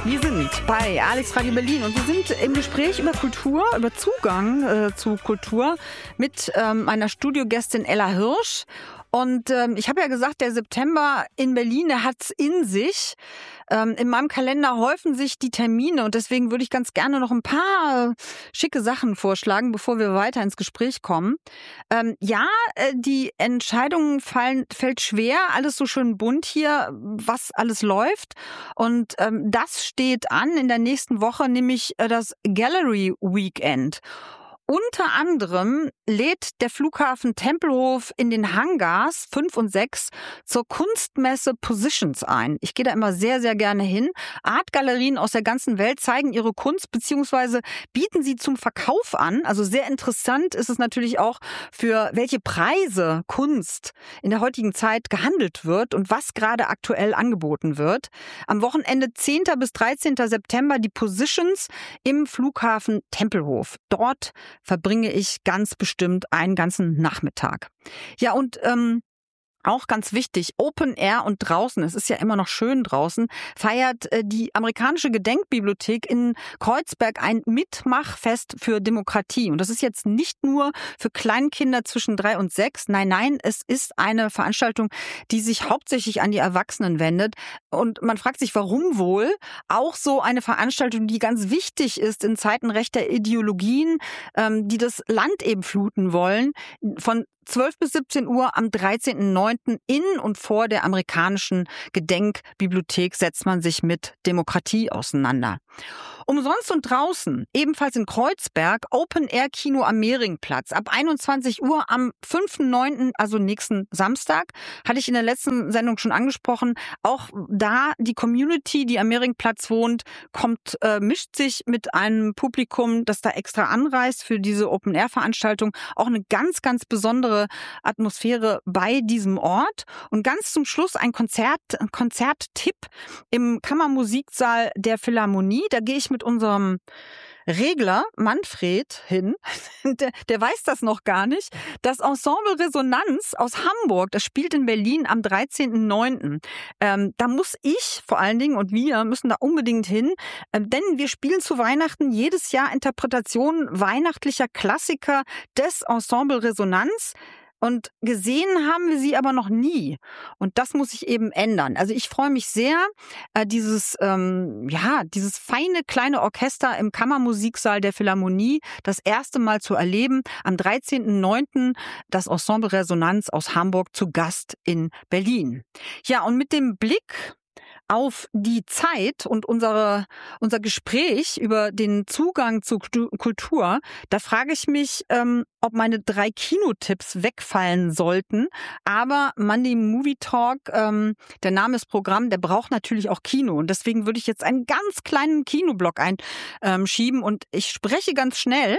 Wir sind bei Alex Radio Berlin und wir sind im Gespräch über Kultur, über Zugang zu Kultur mit meiner Studiogästin Ella Hirsch. Und ich habe ja gesagt, der September in Berlin, der hat's in sich. In meinem Kalender häufen sich die Termine und deswegen würde ich ganz gerne noch ein paar schicke Sachen vorschlagen, bevor wir weiter ins Gespräch kommen. Die Entscheidung fällt schwer, alles so schön bunt hier, was alles läuft. Und das steht an in der nächsten Woche, nämlich das Gallery Weekend. Unter anderem lädt der Flughafen Tempelhof in den Hangars 5 und 6 zur Kunstmesse Positions ein. Ich gehe da immer sehr, sehr gerne hin. Artgalerien aus der ganzen Welt zeigen ihre Kunst bzw. bieten sie zum Verkauf an. Also sehr interessant ist es natürlich auch, für welche Preise Kunst in der heutigen Zeit gehandelt wird und was gerade aktuell angeboten wird. Am Wochenende 10. bis 13. September die Positions im Flughafen Tempelhof. Dort verbringe ich ganz bestimmt einen ganzen Nachmittag. Ja, und auch ganz wichtig, Open Air und draußen, es ist ja immer noch schön draußen, feiert die amerikanische Gedenkbibliothek in Kreuzberg ein Mitmachfest für Demokratie. Und das ist jetzt nicht nur für Kleinkinder zwischen 3 und 6. Nein, es ist eine Veranstaltung, die sich hauptsächlich an die Erwachsenen wendet. Und man fragt sich, warum wohl? Auch so eine Veranstaltung, die ganz wichtig ist in Zeiten rechter Ideologien, die das Land eben fluten wollen, von 12 bis 17 Uhr am 13.09. in und vor der amerikanischen Gedenkbibliothek setzt man sich mit Demokratie auseinander. Umsonst und draußen, ebenfalls in Kreuzberg, Open-Air-Kino am Mehringplatz. Ab 21 Uhr am 5.9., also nächsten Samstag, hatte ich in der letzten Sendung schon angesprochen. Auch da die Community, die am Mehringplatz wohnt, mischt sich mit einem Publikum, das da extra anreist für diese Open-Air-Veranstaltung. Auch eine ganz, ganz besondere Atmosphäre bei diesem Ort. Und ganz zum Schluss ein Konzerttipp im Kammermusiksaal der Philharmonie. Da gehe ich mit unserem Regler Manfred hin, der weiß das noch gar nicht. Das Ensemble Resonanz aus Hamburg, das spielt in Berlin am 13.09. Da muss ich vor allen Dingen und wir müssen da unbedingt hin, denn wir spielen zu Weihnachten jedes Jahr Interpretationen weihnachtlicher Klassiker des Ensemble Resonanz. Und gesehen haben wir sie aber noch nie. Und das muss sich eben ändern. Also ich freue mich sehr, dieses feine kleine Orchester im Kammermusiksaal der Philharmonie das erste Mal zu erleben. Am 13.09. das Ensemble Resonanz aus Hamburg zu Gast in Berlin. Ja, und mit dem Blick auf die Zeit und unser Gespräch über den Zugang zu Kultur, da frage ich mich, ob meine 3 Kinotipps wegfallen sollten. Aber Monday Movie Talk, der Name ist Programm, der braucht natürlich auch Kino. Und deswegen würde ich jetzt einen ganz kleinen Kinoblock einschieben. Und ich spreche ganz schnell.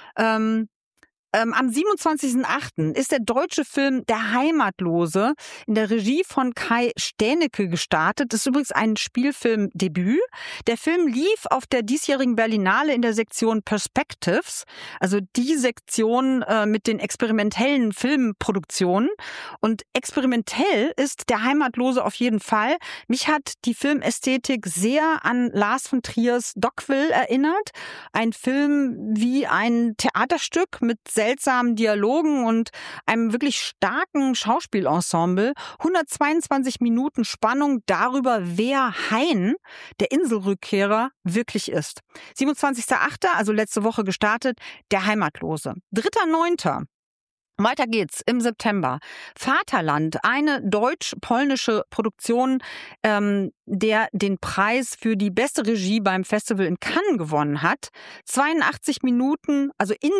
Am 27.08. ist der deutsche Film Der Heimatlose in der Regie von Kai Stähneke gestartet. Das ist übrigens ein Spielfilmdebüt. Der Film lief auf der diesjährigen Berlinale in der Sektion Perspectives, also die Sektion mit den experimentellen Filmproduktionen. Und experimentell ist Der Heimatlose auf jeden Fall. Mich hat die Filmästhetik sehr an Lars von Triers Dogville erinnert. Ein Film wie ein Theaterstück mit seltsamen Dialogen und einem wirklich starken Schauspielensemble. 122 Minuten Spannung darüber, wer Hein, der Inselrückkehrer, wirklich ist. 27.08., also letzte Woche gestartet, Der Heimatlose. 3.9. Weiter geht's im September. Vaterland, eine deutsch-polnische Produktion, der den Preis für die beste Regie beim Festival in Cannes gewonnen hat. 82 Minuten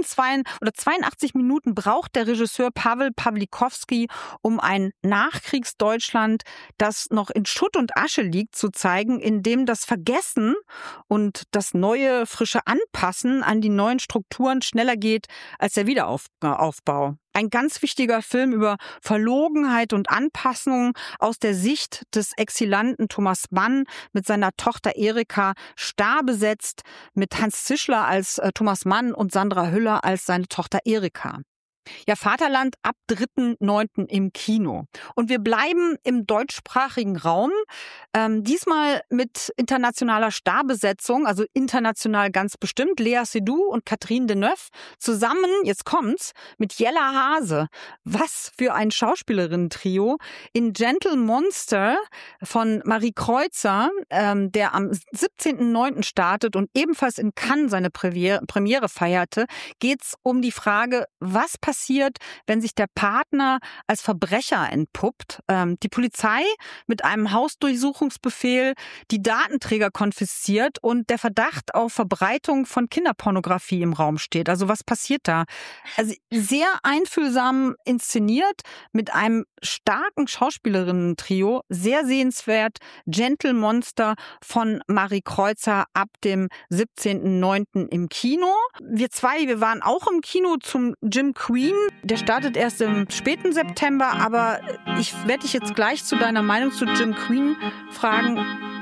braucht der Regisseur Paweł Pawlikowski, um ein Nachkriegsdeutschland, das noch in Schutt und Asche liegt, zu zeigen, in dem das Vergessen und das neue, frische Anpassen an die neuen Strukturen schneller geht als der Wiederaufbau. Ein ganz wichtiger Film über Verlogenheit und Anpassung aus der Sicht des Exilanten Thomas Mann mit seiner Tochter Erika, starr besetzt mit Hans Zischler als Thomas Mann und Sandra Hüller als seine Tochter Erika. Ja, Vaterland ab 3.9. im Kino. Und wir bleiben im deutschsprachigen Raum, diesmal mit internationaler Starbesetzung, also international ganz bestimmt. Lea Seydoux und Catherine Deneuve zusammen, jetzt kommt's, mit Jella Hase. Was für ein Schauspielerinnen-Trio in Gentle Monster von Marie Kreuzer, der am 17.9. startet und ebenfalls in Cannes seine Premiere feierte, geht's um die Frage, was passiert, wenn sich der Partner als Verbrecher entpuppt. Die Polizei mit einem Hausdurchsuchungsbefehl die Datenträger konfisziert und der Verdacht auf Verbreitung von Kinderpornografie im Raum steht. Also was passiert da? Also sehr einfühlsam inszeniert mit einem starken Schauspielerinnen-Trio, sehr sehenswert. Gentle Monster von Marie Kreuzer ab dem 17.9. im Kino. Wir waren auch im Kino zum Jim Queen. Der startet erst im späten September, aber ich werde dich jetzt gleich zu deiner Meinung zu Jim Queen fragen.